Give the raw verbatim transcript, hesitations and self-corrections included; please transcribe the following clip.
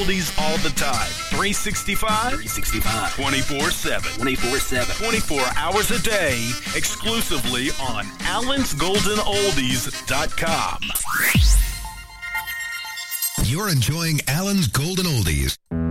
oldies all the time. three sixty-five three sixty-five twenty-four seven twenty-four seven twenty-four hours a day, exclusively on allens golden oldies dot com. You're enjoying Allen's Golden Oldies.